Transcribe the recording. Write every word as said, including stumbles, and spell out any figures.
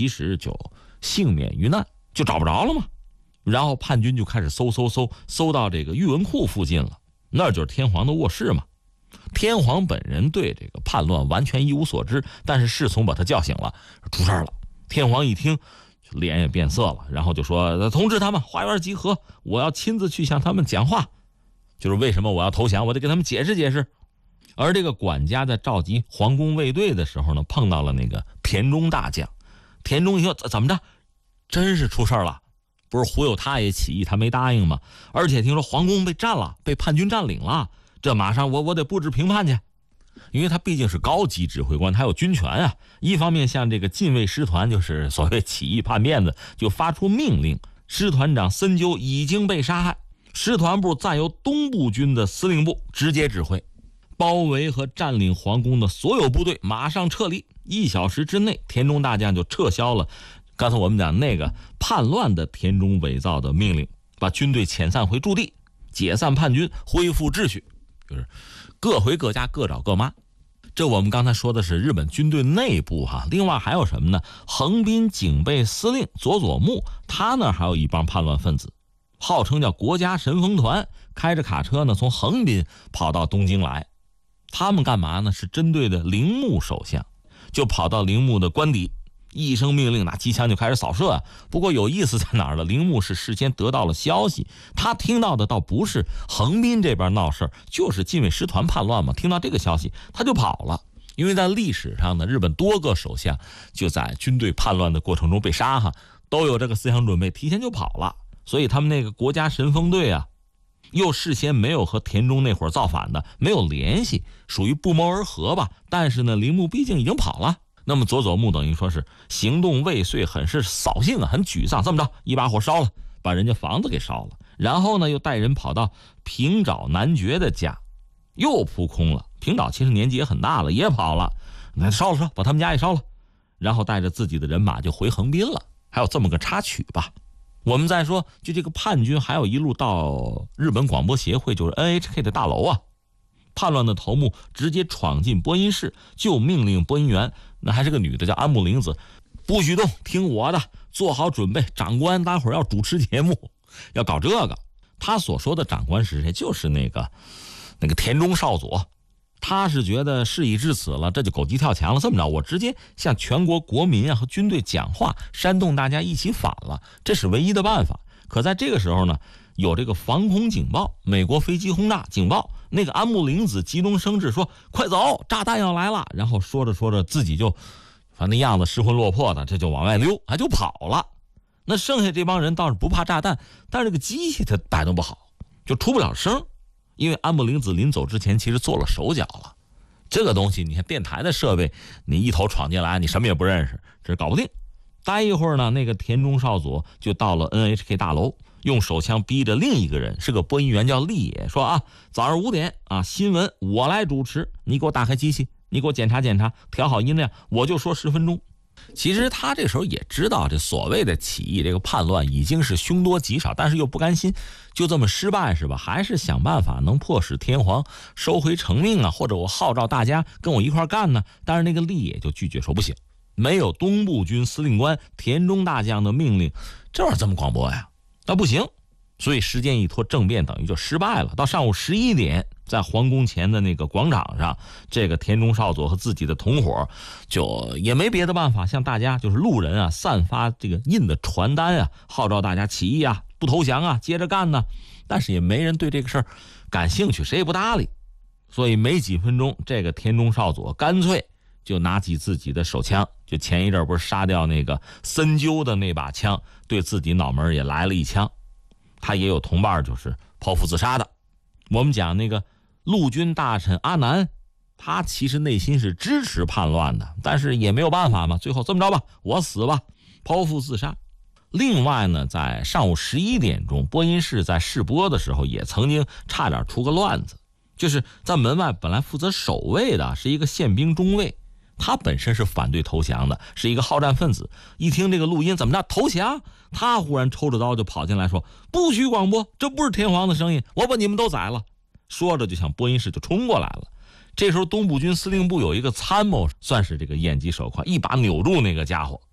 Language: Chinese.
其实就幸免于难，就找不着了嘛。然后叛军就开始搜搜搜，搜到这个裕文库附近了，那就是天皇的卧室嘛。天皇本人对这个叛乱完全一无所知，但是侍从把他叫醒了，出事了。天皇一听，脸也变色了，然后就说：“通知他们花园集合，我要亲自去向他们讲话，就是为什么我要投降，我得给他们解释解释。”而这个管家在召集皇宫卫队的时候呢，碰到了那个田中大将。田中一说：“怎么着？真是出事了？不是忽悠他也起义，他没答应吗？而且听说皇宫被占了，被叛军占领了。这马上我我得布置平叛去，因为他毕竟是高级指挥官，他有军权啊。一方面向这个禁卫师团，就是所谓起义叛变的，就发出命令，师团长森鸠已经被杀害，师团部暂由东部军的司令部直接指挥，包围和占领皇宫的所有部队马上撤离。一小时之内，田中大将就撤销了刚才我们讲那个叛乱的田中伪造的命令，把军队遣散回驻地，解散叛军，恢复秩序，就是各回各家，各找各妈。这我们刚才说的是日本军队内部哈，另外还有什么呢？横滨警备司令佐佐木，他那还有一帮叛乱分子，号称叫国家神风团，开着卡车呢从横滨跑到东京来。他们干嘛呢？是针对的铃木首相，就跑到铃木的官邸，一声命令，拿机枪就开始扫射啊。不过有意思在哪儿了？铃木是事先得到了消息，他听到的倒不是横滨这边闹事，就是禁卫师团叛乱嘛。听到这个消息，他就跑了。因为在历史上呢，日本多个首相就在军队叛乱的过程中被杀哈，都有这个思想准备，提前就跑了。所以他们那个国家神风队啊，又事先没有和田中那会儿造反的没有联系，属于不谋而合吧。但是呢，铃木毕竟已经跑了。那么佐佐木等于说是行动未遂，很是扫兴啊，很沮丧。这么着，一把火烧了，把人家房子给烧了，然后呢，又带人跑到平沼男爵的家，又扑空了。平沼其实年纪也很大了，也跑了，那烧了烧，把他们家也烧了，然后带着自己的人马就回横滨了。还有这么个插曲吧。我们再说，就这个叛军还有一路到日本广播协会，就是 N H K 的大楼啊。叛乱的头目直接闯进播音室，就命令播音员，那还是个女的，叫安木玲子，不许动，听我的，做好准备，长官待会儿要主持节目，要搞这个。他所说的长官是谁？就是那个那个田中少佐。他是觉得事已至此了，这就狗急跳墙了。这么着，我直接向全国国民啊和军队讲话，煽动大家一起反了，这是唯一的办法。可在这个时候呢，有这个防空警报，美国飞机轰炸警报，那个安木玲子急中生智说：“快走，炸弹要来了！”然后说着说着自己就反正样子失魂落魄的，这就往外溜，他就跑了。那剩下这帮人倒是不怕炸弹，但是这个机器它摆弄不好，就出不了声。因为安木玲子临走之前其实做了手脚了，这个东西你看电台的设备，你一头闯进来，你什么也不认识，这搞不定。待一会儿呢，那个田中少佐就到了 N H K 大楼，用手枪逼着另一个人，是个播音员叫立野，说啊，早上五点啊，新闻我来主持，你给我打开机器，你给我检查检查，调好音量，我就说十分钟。其实他这时候也知道，这所谓的起义，这个叛乱已经是凶多吉少，但是又不甘心就这么失败是吧？还是想办法能迫使天皇收回成命啊，或者我号召大家跟我一块干呢？但是那个立野就拒绝说不行，没有东部军司令官田中大将的命令，这玩意儿怎么广播呀？那不行。所以时间一拖，政变等于就失败了。到上午十一点，在皇宫前的那个广场上，这个田中少佐和自己的同伙就也没别的办法，向大家就是路人啊散发这个印的传单啊，号召大家起义啊，不投降啊，接着干呢。但是也没人对这个事儿感兴趣，谁也不搭理。所以没几分钟，这个田中少佐干脆就拿起自己的手枪，就前一阵不是杀掉那个森鸠的那把枪，对自己脑门也来了一枪。他也有同伴就是剖腹自杀的。我们讲那个陆军大臣阿南，他其实内心是支持叛乱的，但是也没有办法嘛，最后这么着吧，我死吧，剖腹自杀。另外呢，在上午十一点钟，播音室在试播的时候也曾经差点出个乱子，就是在门外本来负责守卫的是一个宪兵中尉，他本身是反对投降的，是一个好战分子。一听这个录音，怎么着投降？他忽然抽着刀就跑进来说：“不许广播，这不是天皇的声音，我把你们都宰了。”说着就向播音室就冲过来了。这时候东部军司令部有一个参谋，算是这个眼疾手快，一把扭住那个家伙，